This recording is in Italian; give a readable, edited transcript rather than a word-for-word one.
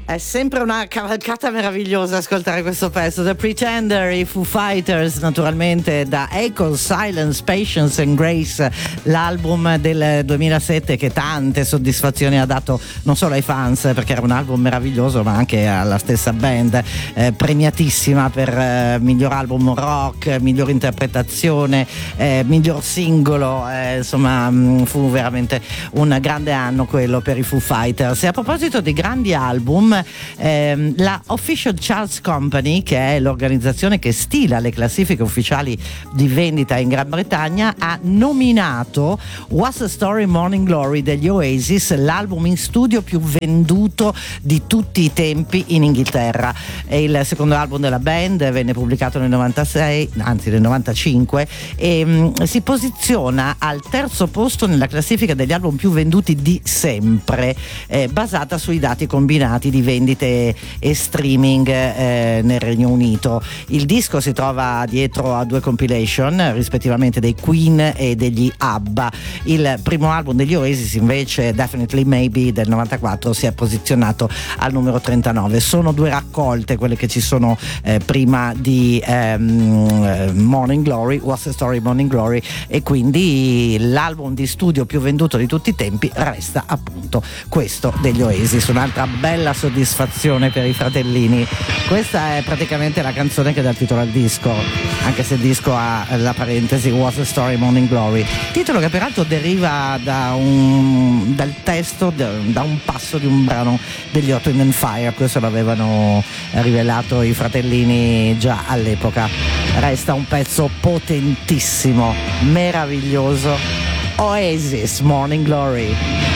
È sempre una cavalcata meravigliosa ascoltare questo pezzo. The Pretender, i Foo Fighters, naturalmente da Echo, Silence, Patience and Grace, l'album del 2007 che tante soddisfazioni ha dato non solo ai fans, perché era un album meraviglioso, ma anche alla stessa band, premiatissima per miglior album rock, miglior interpretazione, miglior singolo, insomma fu veramente un grande anno quello per i Foo Fighters. E a proposito dei grandi album, la Official Charts Company, che è l'organizzazione che stila le classifiche ufficiali di vendita in Gran Bretagna, ha nominato What's the Story Morning Glory degli Oasis l'album in studio più venduto di tutti i tempi in Inghilterra. È il secondo album della band, venne pubblicato nel 96, anzi nel 95, e si posiziona al terzo posto nella classifica degli album più venduti di sempre, basata sui dati combinati di vendite e streaming nel Regno Unito. Il disco si trova dietro a due compilation, rispettivamente dei Queen e degli ABBA. Il primo album degli Oasis, invece, Definitely Maybe del 94, si è posizionato al numero 39. Sono due raccolte quelle che ci sono prima di Morning Glory, What's the Story Morning Glory, e quindi l'album di studio più venduto di tutti i tempi resta appunto questo degli Oasis. Un'altra bella soddisfazione per i fratellini. Questa è praticamente la canzone che dà il titolo al disco, anche se il disco ha la parentesi What's the Story Morning Glory, titolo che peraltro deriva dal testo, da un passo di un brano degli Earth, Wind and Fire. Questo l'avevano rivelato i fratellini già all'epoca. Resta un pezzo potentissimo, meraviglioso. Oasis, Morning Glory.